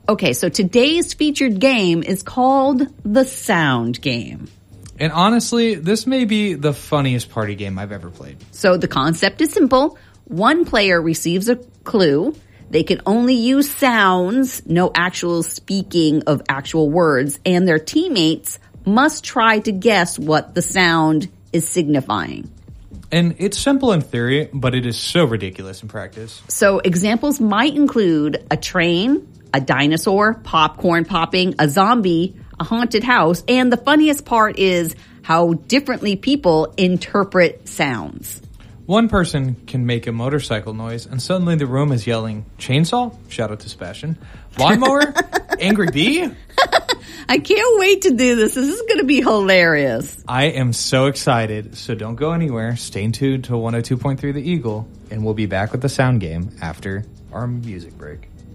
Okay, so today's featured game is called the Sound Game. And honestly, this may be the funniest party game I've ever played. So the concept is simple. One player receives a clue. They can only use sounds, no actual speaking of actual words, and their teammates must try to guess what the sound is signifying. And it's simple in theory, but it is so ridiculous in practice. So examples might include a train, a dinosaur, popcorn popping, a zombie, a haunted house, and the funniest part is how differently people interpret sounds. One person can make a motorcycle noise, and suddenly the room is yelling, chainsaw? Shout out to Sebastian. Lawnmower? Angry bee? I can't wait to do this. This is going to be hilarious. I am so excited, so don't go anywhere. Stay tuned to 102.3 The Eagle, and we'll be back with the sound game after our music break.